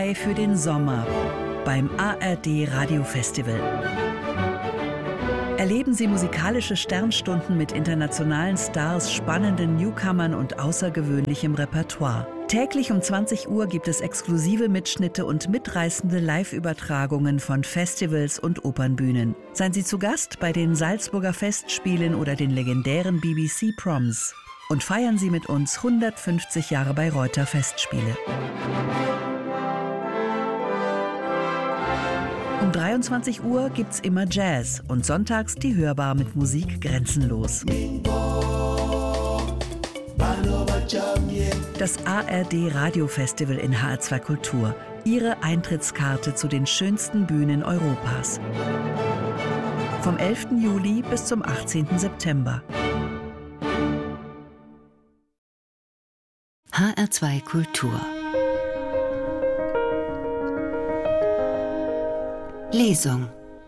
Für den Sommer beim ARD Radiofestival. Erleben Sie musikalische Sternstunden mit internationalen Stars, spannenden Newcomern und außergewöhnlichem Repertoire. Täglich um 20 Uhr gibt es exklusive Mitschnitte und mitreißende Live-Übertragungen von Festivals und Opernbühnen. Seien Sie zu Gast bei den Salzburger Festspielen oder den legendären BBC Proms. Und feiern Sie mit uns 150 Jahre Bayreuther Festspiele. Um 23 Uhr gibt's immer Jazz und sonntags die Hörbar mit Musik grenzenlos. Das ARD Radiofestival in HR2 Kultur. Ihre Eintrittskarte zu den schönsten Bühnen Europas. Vom 11. Juli bis zum 18. September. HR2 Kultur. Lesung.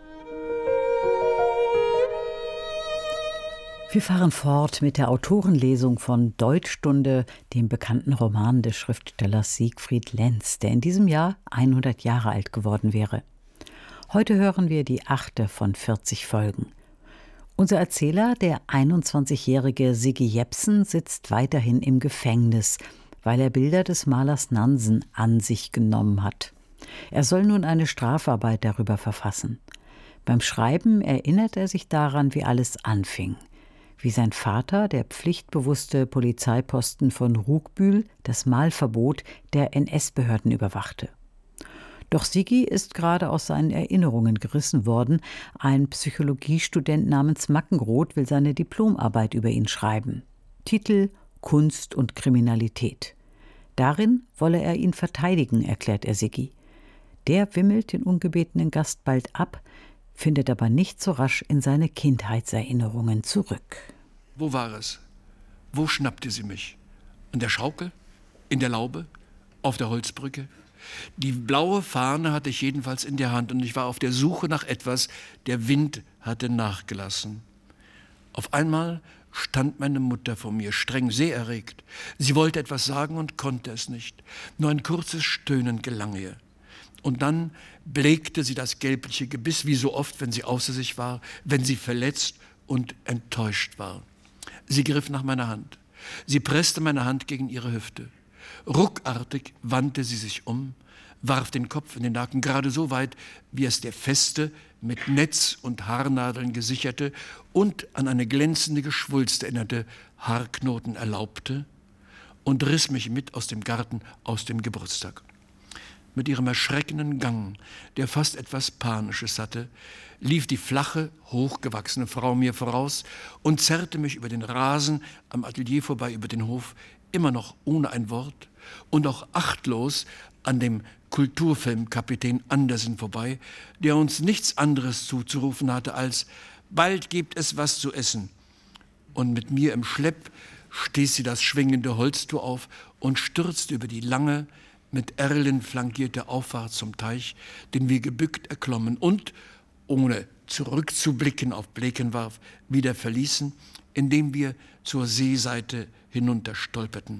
Wir fahren fort mit der Autorenlesung von Deutschstunde, dem bekannten Roman des Schriftstellers Siegfried Lenz, der in diesem Jahr 100 Jahre alt geworden wäre. Heute hören wir die 8. von 40 Folgen. Unser Erzähler, der 21-jährige Siggi Jepsen, sitzt weiterhin im Gefängnis, weil er Bilder des Malers Nansen an sich genommen hat. Er soll nun eine Strafarbeit darüber verfassen. Beim Schreiben erinnert er sich daran, wie alles anfing. Wie sein Vater, der pflichtbewusste Polizeiposten von Rugbühl, das Malverbot der NS-Behörden überwachte. Doch Siggi ist gerade aus seinen Erinnerungen gerissen worden. Ein Psychologiestudent namens Mackenroth will seine Diplomarbeit über ihn schreiben. Titel: Kunst und Kriminalität. Darin wolle er ihn verteidigen, erklärt er Siggi. Der wimmelt den ungebetenen Gast bald ab, findet aber nicht so rasch in seine Kindheitserinnerungen zurück. Wo war es? Wo schnappte sie mich? An der Schaukel? In der Laube? Auf der Holzbrücke? Die blaue Fahne hatte ich jedenfalls in der Hand und ich war auf der Suche nach etwas. Der Wind hatte nachgelassen. Auf einmal stand meine Mutter vor mir, streng, sehr erregt. Sie wollte etwas sagen und konnte es nicht. Nur ein kurzes Stöhnen gelang ihr. Und dann blegte sie das gelbliche Gebiss, wie so oft, wenn sie außer sich war, wenn sie verletzt und enttäuscht war. Sie griff nach meiner Hand. Sie presste meine Hand gegen ihre Hüfte. Ruckartig wandte sie sich um, warf den Kopf in den Nacken, gerade so weit, wie es der feste, mit Netz und Haarnadeln gesicherte und an eine glänzende Geschwulst erinnerte Haarknoten erlaubte, und riss mich mit aus dem Garten, aus dem Geburtstag. Mit ihrem erschreckenden Gang, der fast etwas Panisches hatte, lief die flache, hochgewachsene Frau mir voraus und zerrte mich über den Rasen am Atelier vorbei, über den Hof, immer noch ohne ein Wort und auch achtlos an dem Kulturfilmkapitän Andersen vorbei, der uns nichts anderes zuzurufen hatte als »Bald gibt es was zu essen«. Und mit mir im Schlepp stieß sie das schwingende Holztor auf und stürzte über die lange, mit Erlen flankierte Auffahrt zum Teich, den wir gebückt erklommen und, ohne zurückzublicken auf Blekenwarf, wieder verließen, indem wir zur Seeseite hinunterstolperten.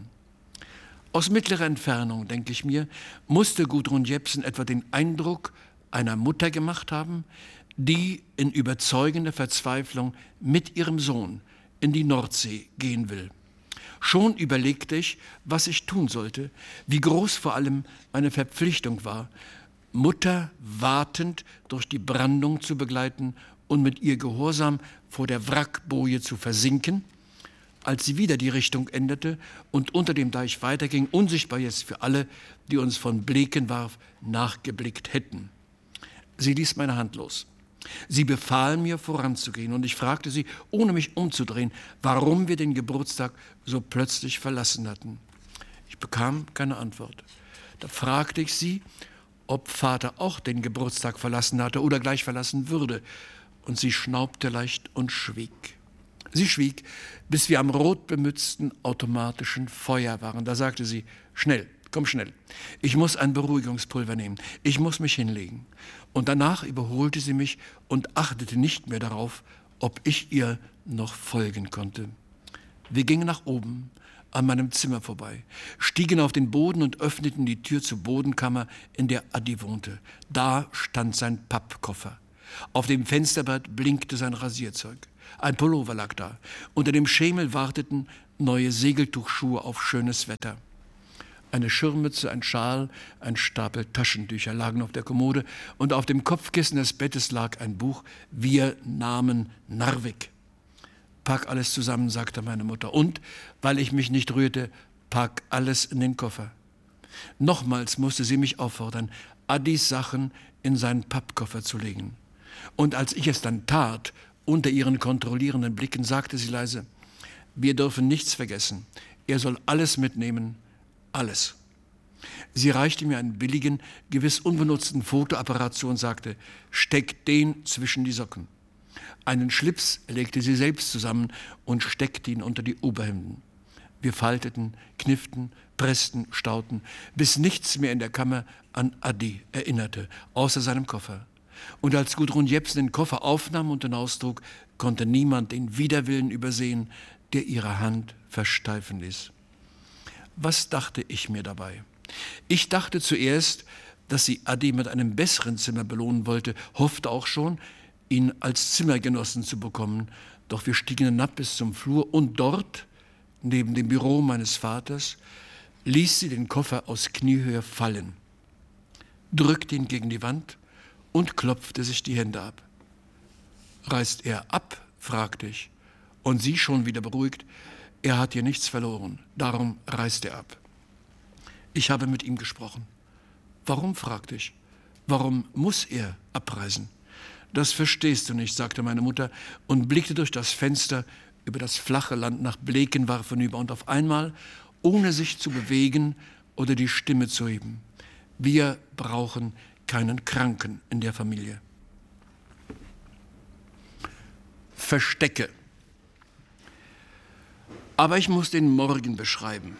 Aus mittlerer Entfernung, denke ich mir, musste Gudrun Jepsen etwa den Eindruck einer Mutter gemacht haben, die in überzeugender Verzweiflung mit ihrem Sohn in die Nordsee gehen will. Schon überlegte ich, was ich tun sollte, wie groß vor allem meine Verpflichtung war, Mutter wartend durch die Brandung zu begleiten und mit ihr gehorsam vor der Wrackboje zu versinken, als sie wieder die Richtung änderte und unter dem Deich weiterging, unsichtbar jetzt für alle, die uns von Blekenwarf nachgeblickt hätten. Sie ließ meine Hand los. Sie befahl mir, voranzugehen, und ich fragte sie, ohne mich umzudrehen, warum wir den Geburtstag so plötzlich verlassen hatten. Ich bekam keine Antwort. Da fragte ich sie, ob Vater auch den Geburtstag verlassen hatte oder gleich verlassen würde, und sie schnaubte leicht und schwieg. Sie schwieg, bis wir am rotbemützten automatischen Feuer waren. Da sagte sie, schnell, komm schnell, ich muss ein Beruhigungspulver nehmen, ich muss mich hinlegen. Und danach überholte sie mich und achtete nicht mehr darauf, ob ich ihr noch folgen konnte. Wir gingen nach oben, an meinem Zimmer vorbei, stiegen auf den Boden und öffneten die Tür zur Bodenkammer, in der Adi wohnte. Da stand sein Pappkoffer. Auf dem Fensterbrett blinkte sein Rasierzeug. Ein Pullover lag da. Unter dem Schemel warteten neue Segeltuchschuhe auf schönes Wetter. Eine Schirmmütze, ein Schal, ein Stapel Taschentücher lagen auf der Kommode und auf dem Kopfkissen des Bettes lag ein Buch. Wir nahmen Narvik. Pack alles zusammen, sagte meine Mutter. Und, weil ich mich nicht rührte, pack alles in den Koffer. Nochmals musste sie mich auffordern, Adis Sachen in seinen Pappkoffer zu legen. Und als ich es dann tat, unter ihren kontrollierenden Blicken, sagte sie leise, wir dürfen nichts vergessen. Er soll alles mitnehmen, alles. Sie reichte mir einen billigen, gewiss unbenutzten Fotoapparat und sagte, steck den zwischen die Socken. Einen Schlips legte sie selbst zusammen und steckte ihn unter die Oberhemden. Wir falteten, knifften, pressten, stauten, bis nichts mehr in der Kammer an Adi erinnerte, außer seinem Koffer. Und als Gudrun Jepsen den Koffer aufnahm und hinaustrug, konnte niemand den Widerwillen übersehen, der ihre Hand versteifen ließ. Was dachte ich mir dabei? Ich dachte zuerst, dass sie Adi mit einem besseren Zimmer belohnen wollte, hoffte auch schon, ihn als Zimmergenossen zu bekommen. Doch wir stiegen hinab bis zum Flur und dort, neben dem Büro meines Vaters, ließ sie den Koffer aus Kniehöhe fallen, drückte ihn gegen die Wand und klopfte sich die Hände ab. Reist er ab? Fragte ich. Und sie schon wieder beruhigt, er hat hier nichts verloren, darum reist er ab. Ich habe mit ihm gesprochen. Warum, fragte ich. Warum muss er abreisen? Das verstehst du nicht, sagte meine Mutter und blickte durch das Fenster über das flache Land nach Blekenwarf hinüber und auf einmal, ohne sich zu bewegen oder die Stimme zu heben. Wir brauchen keinen Kranken in der Familie. Verstecke. Aber ich muss den Morgen beschreiben.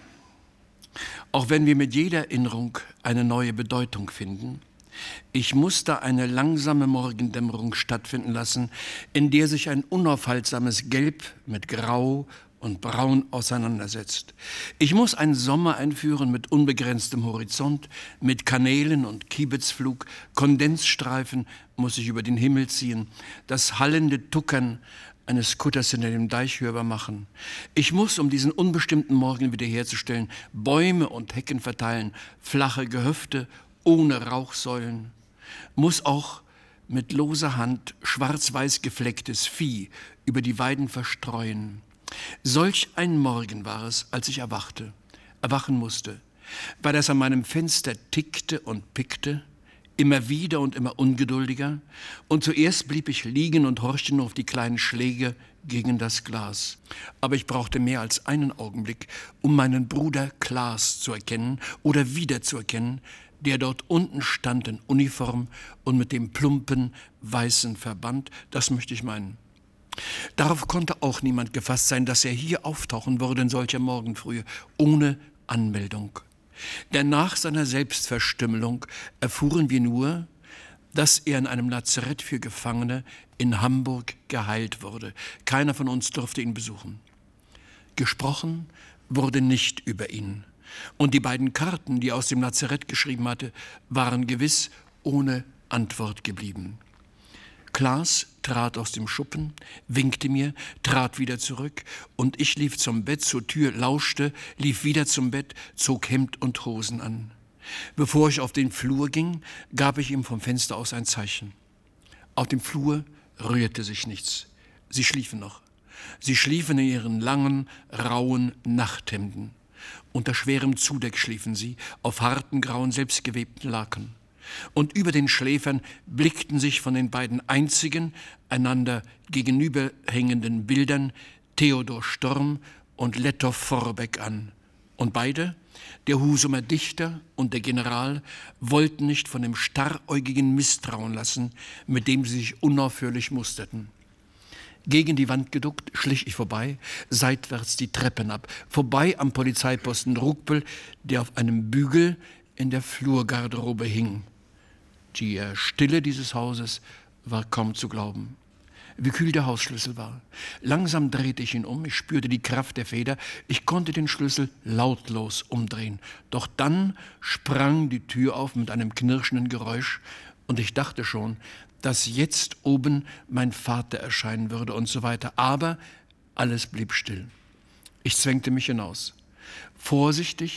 Auch wenn wir mit jeder Erinnerung eine neue Bedeutung finden, ich muss da eine langsame Morgendämmerung stattfinden lassen, in der sich ein unaufhaltsames Gelb mit Grau und Braun auseinandersetzt. Ich muss einen Sommer einführen mit unbegrenztem Horizont, mit Kanälen und Kiebitzflug, Kondensstreifen muss ich über den Himmel ziehen, das hallende Tuckern eines Kutters hinter dem Deich hörbar machen. Ich muss, um diesen unbestimmten Morgen wiederherzustellen, Bäume und Hecken verteilen, flache Gehöfte ohne Rauchsäulen, muss auch mit loser Hand schwarz-weiß geflecktes Vieh über die Weiden verstreuen. Solch ein Morgen war es, als ich erwachen musste, weil es an meinem Fenster tickte und pickte, immer wieder und immer ungeduldiger, und zuerst blieb ich liegen und horchte nur auf die kleinen Schläge gegen das Glas. Aber ich brauchte mehr als einen Augenblick, um meinen Bruder Klaas zu erkennen oder wiederzuerkennen, der dort unten stand in Uniform und mit dem plumpen, weißen Verband, das möchte ich meinen. Darauf konnte auch niemand gefasst sein, dass er hier auftauchen würde in solcher Morgenfrühe, ohne Anmeldung. Denn nach seiner Selbstverstümmelung erfuhren wir nur, dass er in einem Lazarett für Gefangene in Hamburg geheilt wurde. Keiner von uns durfte ihn besuchen. Gesprochen wurde nicht über ihn. Und die beiden Karten, die er aus dem Lazarett geschrieben hatte, waren gewiss ohne Antwort geblieben. Klaas trat aus dem Schuppen, winkte mir, trat wieder zurück und ich lief zum Bett, zur Tür, lauschte, lief wieder zum Bett, zog Hemd und Hosen an. Bevor ich auf den Flur ging, gab ich ihm vom Fenster aus ein Zeichen. Auf dem Flur rührte sich nichts. Sie schliefen noch. Sie schliefen in ihren langen, rauen Nachthemden. Unter schwerem Zudeck schliefen sie, auf harten, grauen, selbstgewebten Laken. Und über den Schläfern blickten sich von den beiden einzigen, einander gegenüberhängenden Bildern Theodor Storm und Lettow Vorbeck an. Und beide, der Husumer Dichter und der General, wollten nicht von dem starräugigen Misstrauen lassen, mit dem sie sich unaufhörlich musterten. Gegen die Wand geduckt, schlich ich vorbei, seitwärts die Treppen ab, vorbei am Polizeiposten Ruckpel, der auf einem Bügel in der Flurgarderobe hing. Die Stille dieses Hauses war kaum zu glauben. wie kühl der Hausschlüssel war. Langsam drehte ich ihn um, ich spürte die Kraft der Feder, ich konnte den Schlüssel lautlos umdrehen. Doch dann sprang die Tür auf mit einem knirschenden Geräusch und ich dachte schon, dass jetzt oben mein Vater erscheinen würde und so weiter. Aber alles blieb still. Ich zwängte mich hinaus. Vorsichtig